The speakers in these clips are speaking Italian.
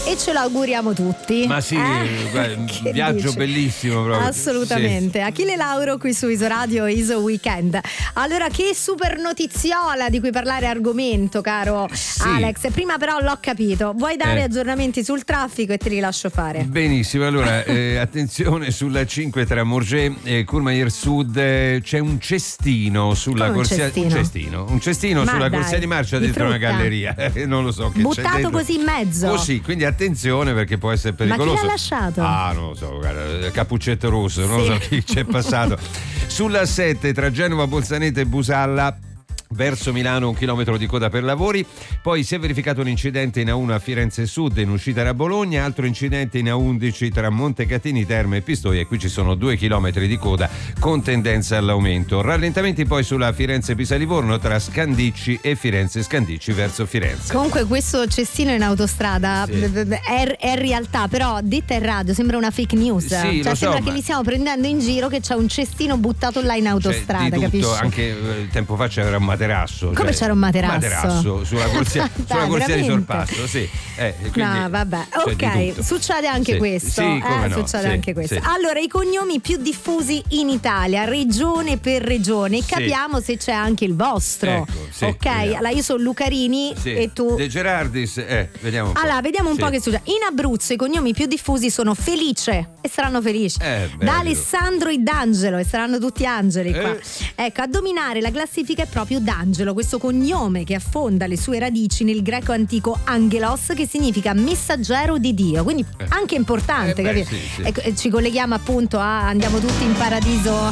e ce lo auguriamo tutti. Ma sì, un viaggio dici? bellissimo proprio. Assolutamente. Sì. Achille Lauro qui su Iso Radio e Iso Weekend. Allora, che super notiziola di cui parlare argomento, caro Alex. Prima però l'ho capito. Vuoi dare aggiornamenti sul traffico e te li lascio fare? Benissimo, allora attenzione sulla 5 tra Morges e Courmayeur Sud, c'è un cestino sulla corsia. Un cestino sulla corsia di marcia dentro una galleria. Non lo so che buttato c'è dentro. Così in mezzo. Così, quindi attenzione perché può essere pericoloso. Ma chi l'ha lasciato? Non lo so, guarda, Cappuccetto Rosso, non lo so chi c'è passato. Sulla 7 tra Genova, Bolzaneto e Busalla, verso Milano 1 chilometro di coda per lavori. Poi si è verificato un incidente in A1 a Firenze Sud in uscita da Bologna, altro incidente in A11 tra Montecatini Terme e Pistoia, e qui ci sono 2 chilometri di coda con tendenza all'aumento. Rallentamenti poi sulla Firenze Pisa-Livorno tra Scandicci e Firenze Scandicci verso Firenze. Comunque questo cestino in autostrada è realtà, però detta in radio sembra una fake news, sembra che li stiamo prendendo in giro, che c'è un cestino buttato là in autostrada, capisci? Anche tempo fa c'era un materasso. Come c'era un materasso? Materasso sulla corsia di sorpasso, sì. Quindi, no, vabbè, ok, succede anche questo. Succede anche questo. Sì. Allora, i cognomi più diffusi in Italia, regione per regione, capiamo se c'è anche il vostro. Ok, allora io sono Lucarini e tu De Gerardis, vediamo un po'. Allora, vediamo un po' che succede. In Abruzzo i cognomi più diffusi sono Felice e saranno felici. Da Alessandro e D'Angelo, e saranno tutti angeli qua. Ecco, a dominare la classifica è proprio D'Angelo, questo cognome che affonda le sue radici nel greco antico angelos, che significa messaggero di Dio, quindi anche importante, capito? Sì. Ecco, ci colleghiamo appunto a andiamo tutti in paradiso.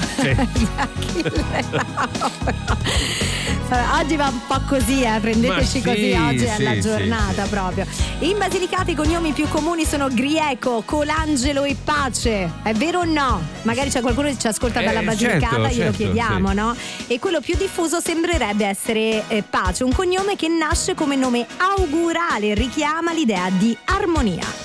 Oggi va un po' così, prendeteci così, oggi è la giornata proprio. In Basilicata i cognomi più comuni sono Grieco, Colangelo e Pace. È vero o no? Magari c'è qualcuno che ci ascolta dalla Basilicata, glielo chiediamo, no? E quello più diffuso sembrerebbe essere Pace, un cognome che nasce come nome augurale, richiama l'idea di armonia.